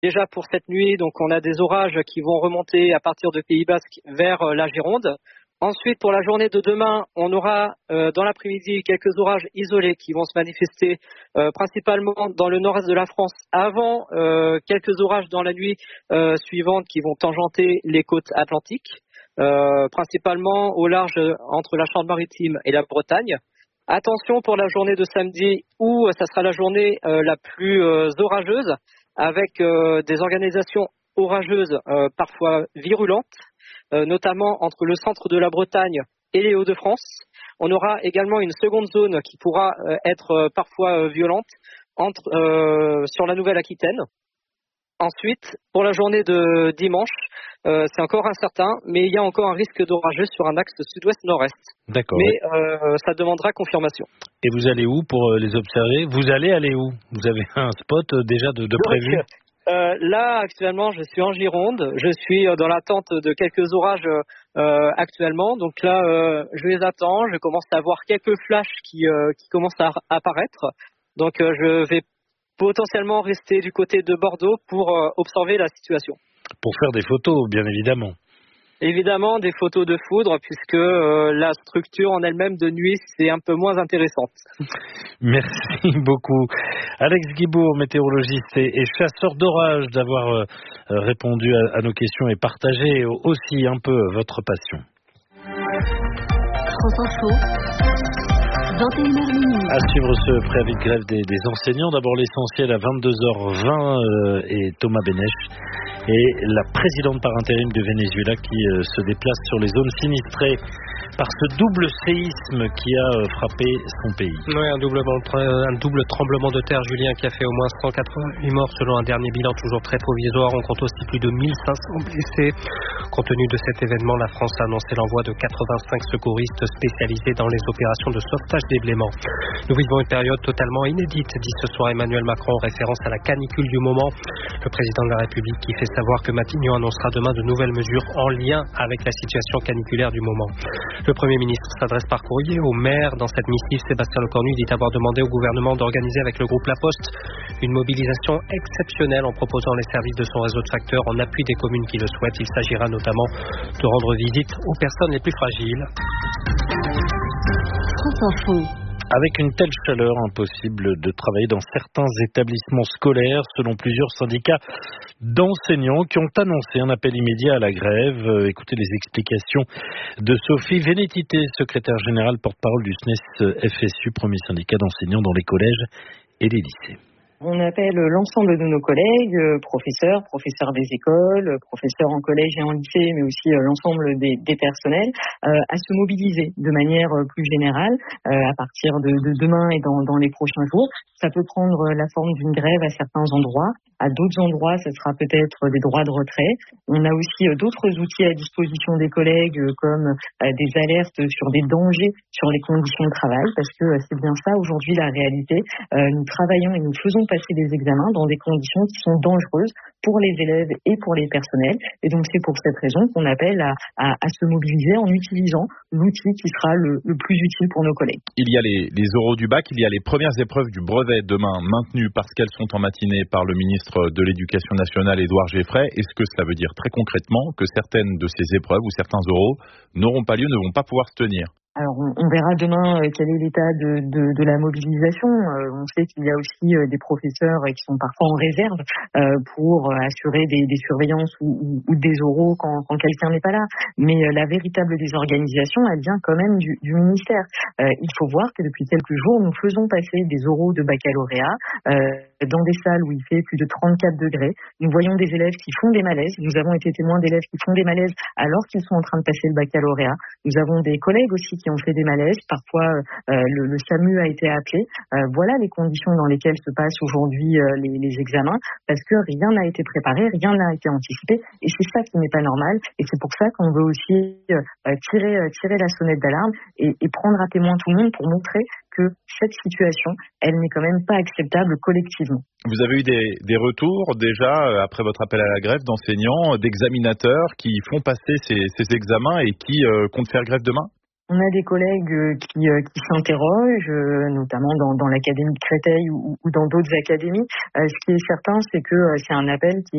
Déjà pour cette nuit, donc on a des orages qui vont remonter à partir de Pays Basque vers la Gironde. Ensuite, pour la journée de demain, on aura dans l'après-midi quelques orages isolés qui vont se manifester principalement dans le nord-est de la France avant quelques orages dans la nuit suivante qui vont tangenter les côtes atlantiques, principalement au large entre la Charente-Maritime et la Bretagne. Attention pour la journée de samedi où ça sera la journée la plus orageuse avec des organisations orageuses parfois virulentes, notamment entre le centre de la Bretagne et les Hauts-de-France. On aura également une seconde zone qui pourra être parfois violente sur la Nouvelle-Aquitaine. Ensuite, pour la journée de dimanche, c'est encore incertain, mais il y a encore un risque d'orageux sur un axe sud-ouest-nord-est. D'accord. Mais ça demandera confirmation. Et vous allez où pour les observer ? Vous allez aller où ? Vous avez un spot déjà de prévu ? Là, actuellement, je suis en Gironde. Je suis dans l'attente de quelques orages actuellement. Donc là, je les attends. Je commence à voir quelques flashs qui commencent à apparaître. Donc je vais potentiellement rester du côté de Bordeaux pour observer la situation. Pour faire des photos, bien évidemment. Évidemment, des photos de foudre, puisque la structure en elle-même de nuit, c'est un peu moins intéressante. Merci beaucoup. Alex Guibourg, météorologiste et chasseur d'orage, d'avoir répondu à nos questions et partagé aussi un peu votre passion. France Info. 21h. À suivre ce préavis de grève des enseignants. D'abord l'essentiel à 22h20 et Thomas Benech et la présidente par intérim du Venezuela qui se déplace sur les zones sinistrées par ce double séisme qui a frappé son pays. Oui, un double tremblement de terre, Julien, qui a fait au moins 188 morts selon un dernier bilan toujours très provisoire. On compte aussi plus de 1500 blessés. Compte tenu de cet événement, la France a annoncé l'envoi de 85 secouristes spécialisés dans les opérations de sauvetage des blêments. Nous vivons une période totalement inédite, dit ce soir Emmanuel Macron en référence à la canicule du moment. Le président de la République qui fait savoir que Matignon annoncera demain de nouvelles mesures en lien avec la situation caniculaire du moment. Le Premier ministre s'adresse par courrier au maire. Dans cette missive, Sébastien Lecornu dit avoir demandé au gouvernement d'organiser avec le groupe La Poste une mobilisation exceptionnelle en proposant les services de son réseau de facteurs en appui des communes qui le souhaitent. Il s'agira notamment de rendre visite aux personnes les plus fragiles. France Info. Avec une telle chaleur, impossible de travailler dans certains établissements scolaires, selon plusieurs syndicats d'enseignants qui ont annoncé un appel immédiat à la grève. Écoutez les explications de Sophie Vénétité, secrétaire générale porte-parole du SNES FSU, premier syndicat d'enseignants dans les collèges et les lycées. On appelle l'ensemble de nos collègues, professeurs des écoles, professeurs en collège et en lycée, mais aussi l'ensemble des personnels, à se mobiliser de manière plus générale à partir de demain et dans les prochains jours. Ça peut prendre la forme d'une grève à certains endroits. À d'autres endroits, ce sera peut-être des droits de retrait. On a aussi d'autres outils à disposition des collègues, comme des alertes sur des dangers sur les conditions de travail, parce que c'est bien ça aujourd'hui la réalité. Nous travaillons et nous faisons passer des examens dans des conditions qui sont dangereuses pour les élèves et pour les personnels. Et donc c'est pour cette raison qu'on appelle à se mobiliser en utilisant l'outil qui sera le plus utile pour nos collègues. Il y a les oraux du bac, il y a les premières épreuves du brevet demain maintenues parce qu'elles sont en matinée par le ministre de l'Éducation nationale Édouard Geffray. Est-ce que cela veut dire très concrètement que certaines de ces épreuves ou certains oraux n'auront pas lieu, ne vont pas pouvoir se tenir ? Alors on verra demain quel est l'état de la mobilisation. On sait qu'il y a aussi des professeurs qui sont parfois en réserve pour assurer des surveillances ou des oraux quand quelqu'un n'est pas là. Mais la véritable désorganisation, elle vient quand même du ministère. Il faut voir que depuis quelques jours, nous faisons passer des oraux de baccalauréat dans des salles où il fait plus de 34 degrés. Nous voyons des élèves qui font des malaises. Nous avons été témoins d'élèves qui font des malaises alors qu'ils sont en train de passer le baccalauréat. Nous avons des collègues aussi qui ont fait des malaises. Parfois, le SAMU a été appelé. Voilà les conditions dans lesquelles se passent aujourd'hui les examens, parce que rien n'a été préparé, rien n'a été anticipé, et c'est ça qui n'est pas normal. Et c'est pour ça qu'on veut aussi tirer la sonnette d'alarme et prendre à témoin tout le monde pour montrer que cette situation, elle n'est quand même pas acceptable collectivement. Vous avez eu des retours déjà, après votre appel à la grève, d'enseignants, d'examinateurs qui font passer ces examens et qui comptent faire grève demain ? On a des collègues qui s'interrogent, notamment dans l'académie de Créteil ou dans d'autres académies. Ce qui est certain, c'est que c'est un appel qui